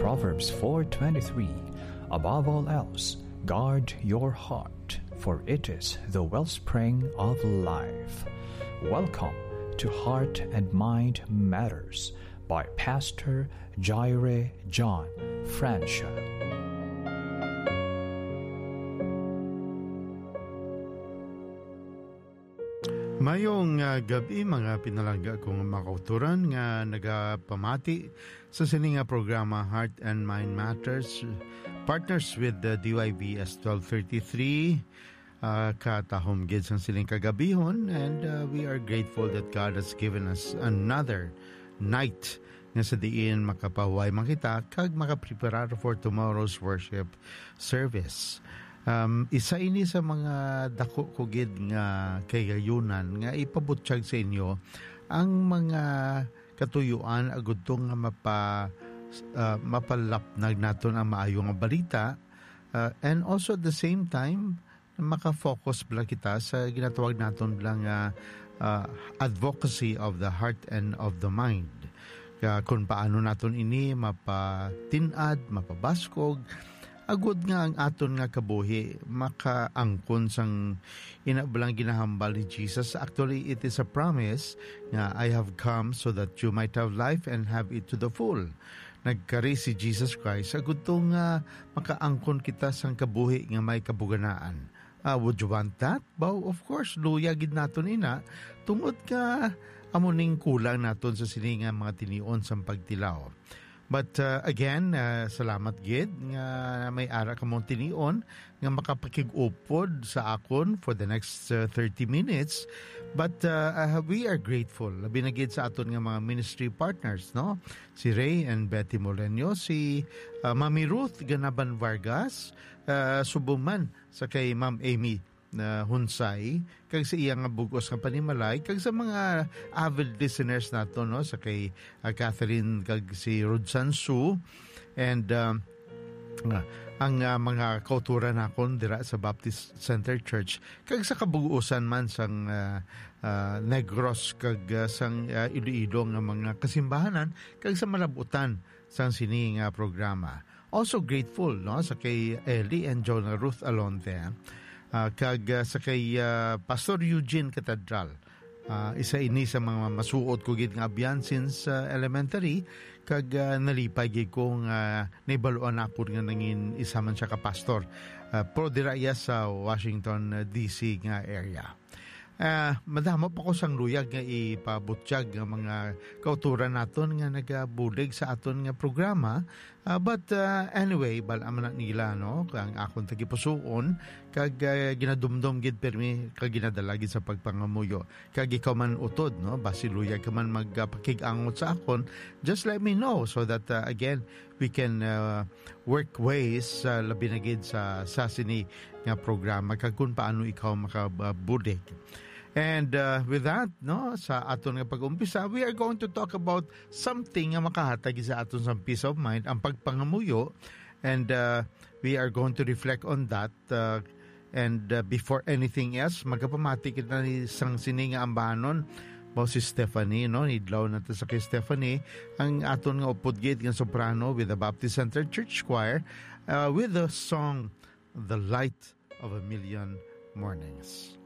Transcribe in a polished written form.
Proverbs 4:23, above all else, guard your heart, for it is the wellspring of life. Welcome to Heart and Mind Matters by Pastor Jaire John Francia. Mayong gabi mga pinalangga kong mga kauturan nga nagapamati sa sininga programa Heart and Mind Matters, partners with the DYBS 1233, katahom gid sang siling kagabihon, and we are grateful that God has given us another night nga sa diin makapaway makita kag makapreparar for tomorrow's worship service. Isa ini sa mga dako kugid nga kayayunan nga ipabutsyag sa inyo ang mga katuyuan agudtong nga mapalapnag naton ang maayong nga balita, and also at the same time makafocus bala kita sa ginatawag naton bala nga advocacy of the heart and of the mind. Kung paano naton ini mapatinad, mapabaskog, agud nga ang aton nga kabuhi makaangkon sang inabalang ginahambal ni Jesus. Actually, it is a promise nga I have come so that you might have life and have it to the full. Nagkari si Jesus Christ agud to nga makaangkon kita sang kabuhi nga may kabuganaan. Would you want that? Bao, of course, luya gid naton ina tungod ka amuning kulang naton sa sininga mga tinion sang pagtilaw. But again, salamat gid nga may ara ka mong tinion nga makapakig-upod sa akon for the next 30 minutes. But we are grateful. Labi na gid sa aton nga mga ministry partners, no? Si Ray and Betty Molenyo, si Mami Ruth Ganaban Vargas, subuman sa kay Ma'am Amy na Hunsay, kag sa iyang bugos nga panimalay, kag sa mga avid listeners nato, no, sa kay Catherine kag si Rodsan Su, and ang mga kauturan nakon dira sa Baptist Center Church, kag sa kabugusan man sang Negros kag sang Iloilo nga mga kasimbahanan, kag sa malabutan sang sini nga programa. Also grateful, no, sa kay Ellie and Jonah Ruth Alonte, kag sa kay Pastor Eugene Catedral. Isa ini sa mga masuot ko gid nga abyan since elementary, kag nalipay gid kong naibaluan ako nga nangin isa man siya ka pastor pro dira sa Washington DC nga area. Madamo pa ko sang luyag nga ipabutsyag nga mga kauturan naton nga nagabulig sa aton nga programa. But anyway, balaman na nila, no, kang akong tagipusoon, kag ginadumdum gid permi kag ginadala gid sa pagpangamuyo. Kag ikaw man utod, no, basi luyag ka man magpakig-angot sa akon, just let me know so that again we can work ways labi na gid sa sini nga programa kag kung paano ikaw makabulig. And with that, no, sa aton nga pag-umpisa, we are going to talk about something nga makahatag sa aton sa peace of mind, ang pagpangamuyo, and we are going to reflect on that. And before anything else, magkapamati kita ni sang sininga ambanon, bao si Stephanie, no, nidlaw natin sa kay Stephanie, ang aton nga upod-gate nga soprano with the Baptist Center Church Choir, with the song The Light of a Million Mornings.